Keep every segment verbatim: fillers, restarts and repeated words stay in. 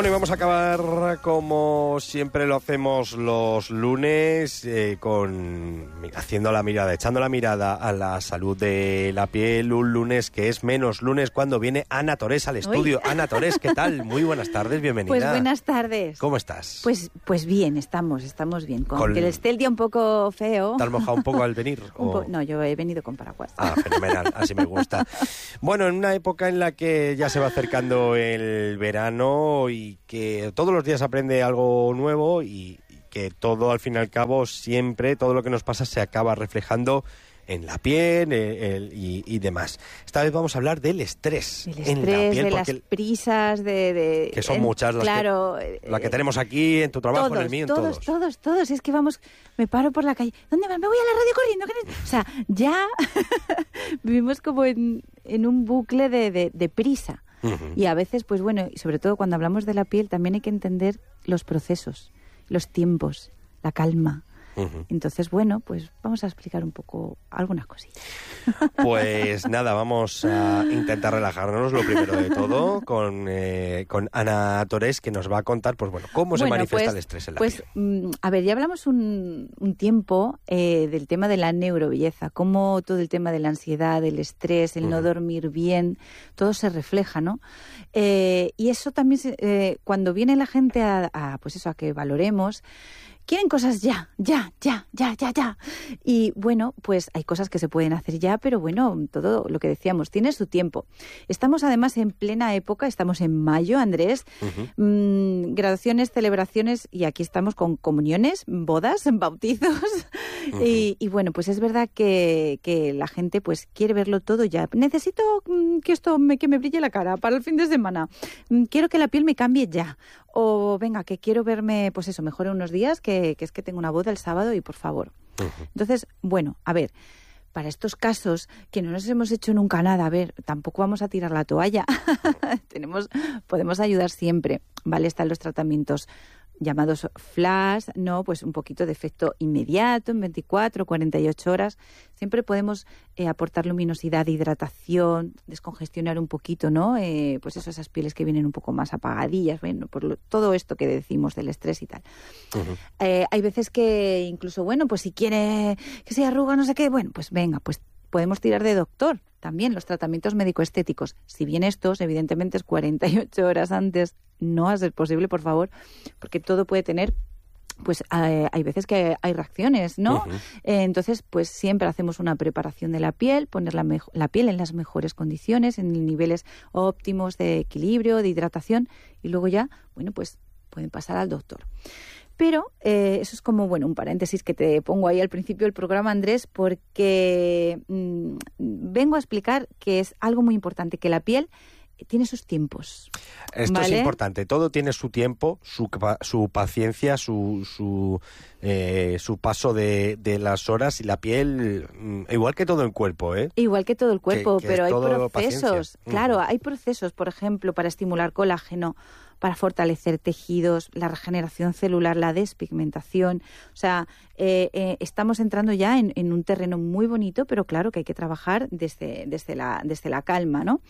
Bueno, y vamos a acabar como siempre lo hacemos los lunes, eh, con haciendo la mirada, echando la mirada a la salud de la piel. Un lunes que es menos lunes cuando viene Ana Torés al estudio. Uy. Ana Torés, ¿qué tal? Muy buenas tardes, bienvenida. Pues buenas tardes. ¿Cómo estás? Pues pues bien, estamos, estamos bien. Con, con... que esté el día un poco feo. ¿Te has mojado un poco al venir? O... po... No, yo he venido con paraguas. Ah, fenomenal, así me gusta. Bueno, en una época en la que ya se va acercando el verano y que todos los días aprende algo nuevo y que todo, al fin y al cabo, siempre, todo lo que nos pasa se acaba reflejando en la piel el, el, y, y demás. Esta vez vamos a hablar del estrés. El estrés, en la piel, de las el, prisas, de, de... Que son en, muchas las, claro, que, la que tenemos aquí, en tu trabajo, todos, en el mío, en todos. todos, todos, todos. Es que vamos, me paro por la calle. ¿Dónde van? Me voy a la radio corriendo. O sea, ya vivimos como en, en un bucle de, de, de prisa. Uh-huh. Y a veces, pues bueno, y sobre todo cuando hablamos de la piel, también hay que entender los procesos, los tiempos, la calma. Uh-huh. Entonces, bueno, pues vamos a explicar un poco algunas cosillas. Pues nada, vamos a intentar relajarnos, lo primero de todo, con, eh, con Ana Torés, que nos va a contar, pues bueno, cómo se bueno, manifiesta pues, el estrés en la pues, piel. Mm, a ver, ya hablamos un, un tiempo eh, del tema de la neurobelleza, cómo todo el tema de la ansiedad, el estrés, el uh-huh. no dormir bien, todo se refleja, ¿no? Eh, y eso también, eh, cuando viene la gente a, a, pues eso, a que valoremos, quieren cosas ya, ya, ya, ya, ya, ya. Y bueno, pues hay cosas que se pueden hacer ya, pero bueno, todo lo que decíamos, tiene su tiempo. Estamos además en plena época, estamos en mayo, Andrés, uh-huh. mmm, graduaciones, celebraciones, y aquí estamos con comuniones, bodas, bautizos. Uh-huh. Y, y bueno, pues es verdad que, que la gente pues quiere verlo todo ya. Necesito mmm, que esto me, que me brille la cara para el fin de semana. Mmm, quiero que la piel me cambie ya. O venga, que quiero verme, pues eso, mejor en unos días, que, que es que tengo una boda el sábado y por favor. Uh-huh. Entonces, bueno, a ver, para estos casos que no nos hemos hecho nunca nada, a ver, tampoco vamos a tirar la toalla. Tenemos, podemos ayudar siempre, ¿vale? Están los tratamientos llamados flash, ¿no? Pues un poquito de efecto inmediato, en veinticuatro, cuarenta y ocho horas. Siempre podemos eh, aportar luminosidad, hidratación, descongestionar un poquito, ¿no? Eh, pues eso, esas pieles que vienen un poco más apagadillas, bueno, por lo, todo esto que decimos del estrés y tal. Uh-huh. Eh, hay veces que incluso, bueno, pues si quiere que se arruga, no sé qué, bueno, pues venga, pues podemos tirar de doctor. También los tratamientos médico-estéticos, si bien estos, evidentemente, es cuarenta y ocho horas antes, no va a ser posible, por favor, porque todo puede tener, pues hay, hay veces que hay reacciones, ¿no? Uh-huh. Eh, entonces, pues siempre hacemos una preparación de la piel, poner la, mejo- la piel en las mejores condiciones, en niveles óptimos de equilibrio, de hidratación, y luego ya, bueno, pues pueden pasar al doctor. Pero eh, eso es como, bueno, un paréntesis que te pongo ahí al principio del programa, Andrés, porque mmm, vengo a explicar que es algo muy importante, que la piel tiene sus tiempos. Esto ¿vale? es importante, todo tiene su tiempo, su, su paciencia, su, su, eh, su paso de, de las horas, y la piel, igual que todo el cuerpo, ¿eh? Igual que todo el cuerpo, que, que pero hay procesos, paciencia. Claro, uh-huh. hay procesos, por ejemplo, para estimular colágeno, para fortalecer tejidos, la regeneración celular, la despigmentación. O sea, eh, eh, estamos entrando ya en, en un terreno muy bonito, pero claro que hay que trabajar desde, desde, la, desde la calma, ¿no?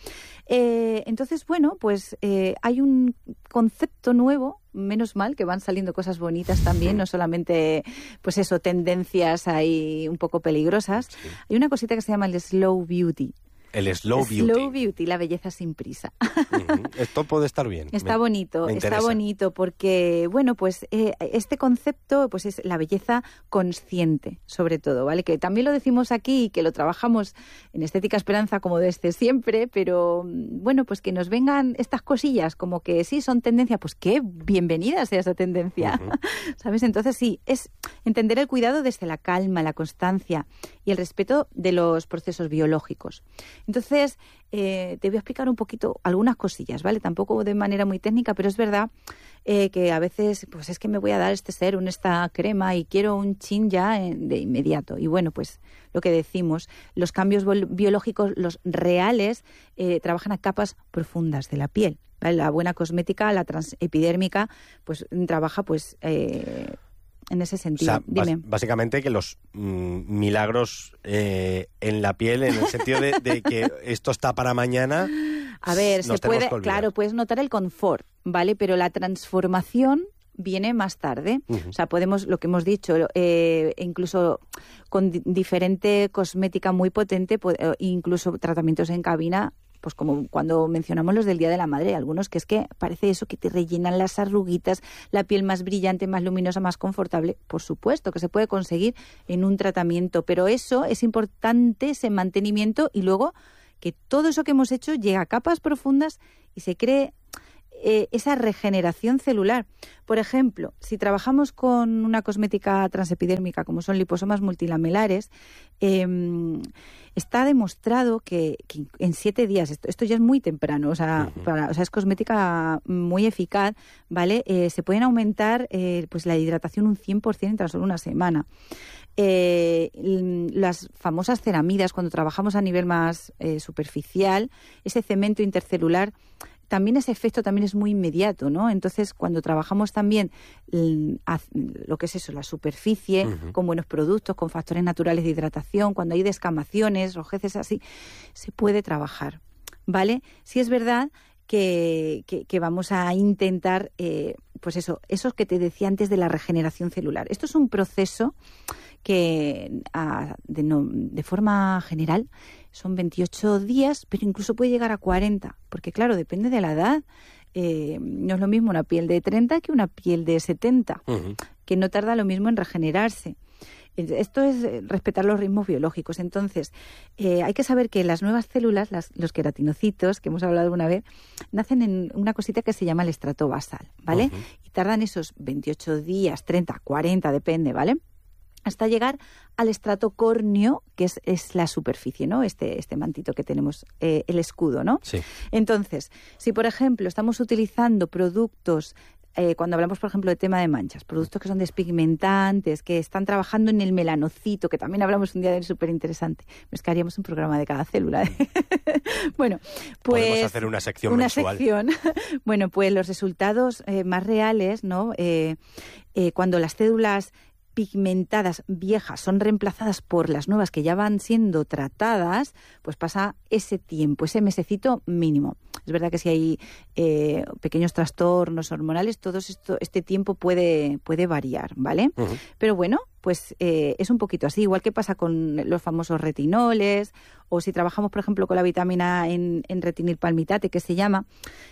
Eh, entonces, bueno, pues eh, hay un concepto nuevo, menos mal que van saliendo cosas bonitas también, no solamente, pues eso, tendencias ahí un poco peligrosas. Sí. Hay una cosita que se llama el slow beauty. El slow beauty. Slow beauty, la belleza sin prisa. Uh-huh. Esto puede estar bien. Está me, bonito, me está bonito porque, bueno, pues eh, este concepto pues es la belleza consciente, sobre todo, ¿vale? Que también lo decimos aquí y que lo trabajamos en Estética Esperanza como desde siempre, pero bueno, pues que nos vengan estas cosillas como que sí, son tendencia, pues qué bienvenida sea esa tendencia, uh-huh. ¿sabes? Entonces sí, es entender el cuidado desde la calma, la constancia y el respeto de los procesos biológicos. Entonces, eh, te voy a explicar un poquito algunas cosillas, ¿vale? Tampoco de manera muy técnica, pero es verdad eh, que a veces, pues es que me voy a dar este serum, esta crema y quiero un chin ya de inmediato. Y bueno, pues lo que decimos, los cambios biológicos, los reales, eh, trabajan a capas profundas de la piel, ¿vale? La buena cosmética, la transepidérmica, pues trabaja pues... Eh, en ese sentido. O sea, Dime. bas- básicamente que los mm, milagros eh, en la piel, en el sentido de, de que esto está para mañana. A ver, nos se tenemos puede, que olvidar. claro, puedes notar el confort, ¿vale? Pero la transformación viene más tarde. Uh-huh. O sea, podemos, lo que hemos dicho, eh, incluso con di- diferente cosmética muy potente, po- eh, incluso tratamientos en cabina, pues como cuando mencionamos los del Día de la Madre, algunos que es que parece eso, que te rellenan las arruguitas, la piel más brillante, más luminosa, más confortable. Por supuesto que se puede conseguir en un tratamiento, pero eso es importante, ese mantenimiento, y luego que todo eso que hemos hecho llega a capas profundas y se cree eh, esa regeneración celular. Por ejemplo, si trabajamos con una cosmética transepidérmica como son liposomas multilamelares, eh, está demostrado que, que en siete días, esto, esto ya es muy temprano, o sea, Uh-huh. para, o sea es cosmética muy eficaz, ¿vale? Eh, se pueden aumentar eh, pues la hidratación un cien por ciento en tan solo una semana. Eh, las famosas ceramidas, cuando trabajamos a nivel más eh, superficial, ese cemento intercelular, también ese efecto también es muy inmediato, ¿no? Entonces, cuando trabajamos también l- haz- lo que es eso, la superficie, Ujú. con buenos productos, con factores naturales de hidratación, cuando hay descamaciones, rojeces así, se puede trabajar, ¿vale? Sí es verdad que, que, que vamos a intentar, eh, pues eso, eso que te decía antes de la regeneración celular. Esto es un proceso que a, de, no, de forma general son veintiocho días, pero incluso puede llegar a cuarenta, porque claro, depende de la edad. Eh, no es lo mismo una piel de treinta que una piel de setenta, Uh-huh. que no tarda lo mismo en regenerarse. Esto es eh, respetar los ritmos biológicos. Entonces, eh, hay que saber que las nuevas células, las, los queratinocitos, que hemos hablado una vez, nacen en una cosita que se llama el estrato basal, ¿vale? Uh-huh. Y tardan esos veintiocho días, treinta, cuarenta, depende, ¿vale? Hasta llegar al estrato córneo, que es, es la superficie, ¿no? Este, este mantito que tenemos, eh, el escudo, ¿no? Sí. Entonces, si por ejemplo estamos utilizando productos, eh, cuando hablamos por ejemplo de tema de manchas, productos que son despigmentantes, que están trabajando en el melanocito, que también hablamos un día de él súper interesante, es que haríamos un programa de cada célula. Bueno, pues... Podemos hacer una sección una mensual. sección. Bueno, pues los resultados eh, más reales, ¿no? Eh, eh, cuando las células pigmentadas viejas son reemplazadas por las nuevas que ya van siendo tratadas, pues pasa ese tiempo, ese mesecito mínimo. Es verdad que si hay eh, pequeños trastornos hormonales, todo esto, este tiempo puede, puede variar, ¿vale? Uh-huh. Pero bueno, pues eh, es un poquito así, igual que pasa con los famosos retinoles, o si trabajamos, por ejemplo, con la vitamina en, en retinilpalmitate, que se llama,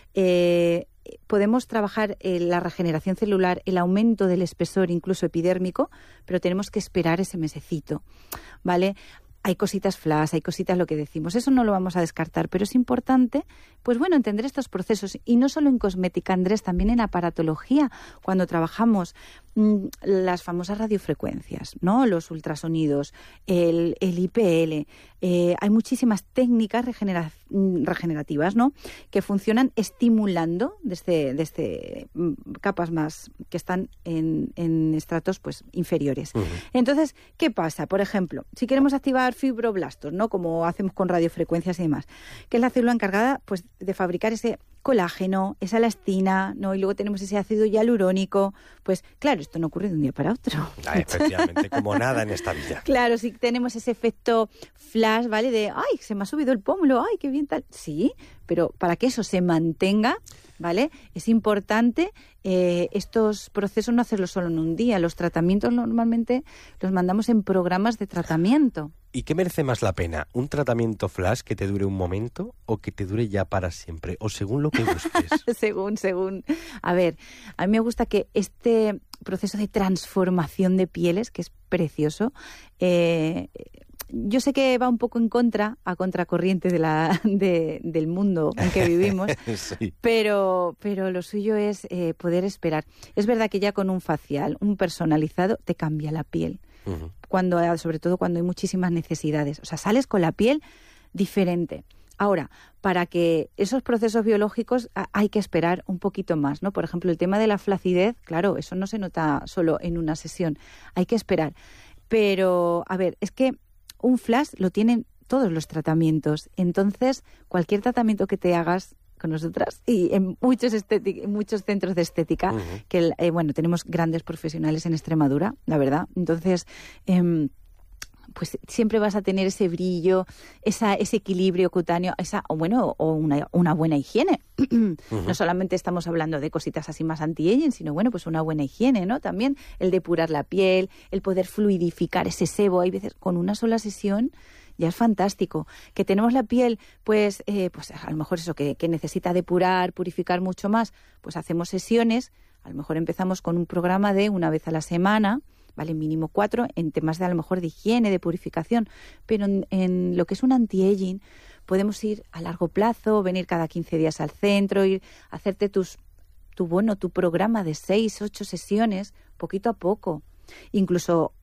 eh, podemos trabajar eh, la regeneración celular, el aumento del espesor, incluso epidérmico, pero tenemos que esperar ese mesecito, ¿vale? Hay cositas flash, hay cositas lo que decimos, eso no lo vamos a descartar, pero es importante, pues bueno, entender estos procesos, y no solo en cosmética, Andrés, también en aparatología, cuando trabajamos mmm, las famosas radiofrecuencias, ¿no? Los ultrasonidos, el, el I P L, eh, hay muchísimas técnicas regenera- regenerativas, ¿no? Que funcionan estimulando desde, desde mm, capas más que están en, en estratos pues inferiores. Uh-huh. Entonces, ¿qué pasa? Por ejemplo, si queremos activar fibroblastos, ¿no? Como hacemos con radiofrecuencias y demás, que es la célula encargada pues de fabricar ese colágeno, esa elastina, ¿no? Y luego tenemos ese ácido hialurónico. Pues claro, esto no ocurre de un día para otro. Ah, efectivamente, como nada en esta vida. Claro, si tenemos ese efecto flash, ¿vale? De, ay, se me ha subido el pómulo, ay, qué bien tal. Sí, pero para que eso se mantenga, ¿vale? Es importante eh, estos procesos no hacerlos solo en un día. Los tratamientos normalmente los mandamos en programas de tratamiento. ¿Y qué merece más la pena? ¿Un tratamiento flash que te dure un momento o que te dure ya para siempre? O según lo que busques. según, según. A ver, a mí me gusta que este proceso de transformación de pieles, que es precioso, eh, yo sé que va un poco en contra, a contracorriente de la, de, del mundo en que vivimos, Sí. pero, pero lo suyo es eh, poder esperar. Es verdad que ya con un facial, un personalizado, te cambia la piel. Uh-huh. Cuando, sobre todo cuando hay muchísimas necesidades. O sea, sales con la piel diferente. Ahora, para que esos procesos biológicos a, hay que esperar un poquito más, ¿no? Por ejemplo, el tema de la flacidez, claro, eso no se nota solo en una sesión. Hay que esperar. Pero, a ver, es que un flash lo tienen todos los tratamientos. Entonces, cualquier tratamiento que te hagas con nosotras y en muchos, estétic- en muchos centros de estética, uh-huh. que eh, bueno, tenemos grandes profesionales en Extremadura, la verdad. Entonces, eh, pues siempre vas a tener ese brillo, esa, ese equilibrio cutáneo, esa, o bueno, o una, una buena higiene. Uh-huh. No solamente estamos hablando de cositas así más anti-aging, sino bueno, pues una buena higiene, ¿no? También el depurar la piel, el poder fluidificar ese sebo. Hay veces con una sola sesión ya es fantástico. Que tenemos la piel, pues, eh, pues a lo mejor eso, que, que necesita depurar, purificar mucho más, pues hacemos sesiones, a lo mejor empezamos con un programa de una vez a la semana, ¿vale? Mínimo cuatro, en temas de a lo mejor de higiene, de purificación, pero en, en lo que es un anti-aging podemos ir a largo plazo, venir cada quince días al centro, ir a hacerte tus, tu, bueno, tu programa de seis, ocho sesiones, poquito a poco. Incluso